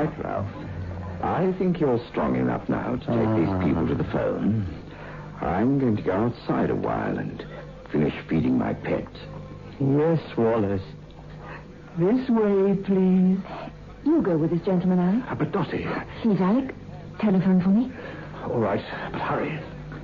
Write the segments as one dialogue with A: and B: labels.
A: right, Ralph. I think you're strong enough now to take these people to the phone. I'm going to go outside a while and finish feeding my pet.
B: Yes, Wallace. This way, please.
C: You go with this gentleman, Alec.
A: But Dottie...
C: Please, Alec, telephone for me.
A: All right, but hurry.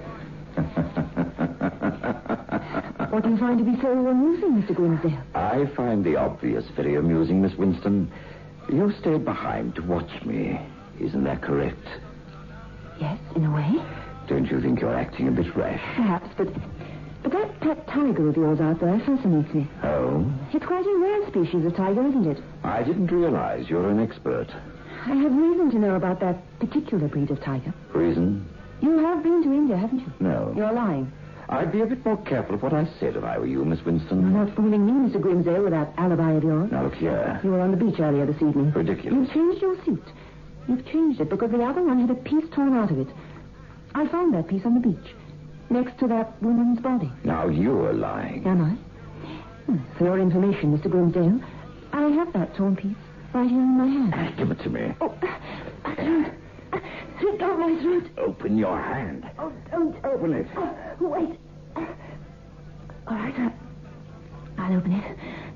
C: What do you find to be so amusing, Mr. Grimsdale?
A: I find the obvious very amusing, Miss Winston. You stayed behind to watch me. Isn't that correct?
C: Yes, in a way.
A: Don't you think you're acting a bit rash?
C: Perhaps, but that pet tiger of yours out there fascinates me.
A: Oh?
C: It's quite a rare species of tiger, isn't it?
A: I didn't realize you're an expert.
C: I have reason to know about that particular breed of tiger.
A: Reason?
C: You have been to India, haven't you?
A: No.
C: You're lying.
A: I'd be a bit more careful of what I said if I were you, Miss Winston.
C: You're not fooling me, Mr. Grimsdale, with that alibi of yours.
A: Now, look here.
C: You were on the beach earlier this evening.
A: Ridiculous.
C: You've changed your suit. You've changed it because the other one had a piece torn out of it. I found that piece on the beach, next to that woman's body.
A: Now, you're lying.
C: Am I? For your information, Mr. Grimsdale, I have that torn piece right here in my hand.
A: Give it to me.
C: Oh, my throat. Slip down my throat.
A: Open your hand.
C: Oh, don't.
A: Open it.
C: Oh, wait. All right, I'll open it.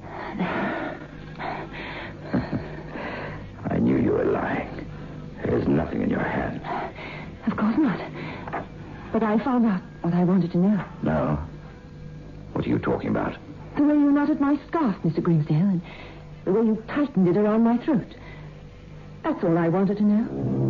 A: I knew you were lying. There's nothing in your hand.
C: Of course not. But I found out what I wanted to know.
A: No? What are you talking about?
C: The way you knotted my scarf, Mr. Grimsdale, and the way you tightened it around my throat. That's all I wanted to know.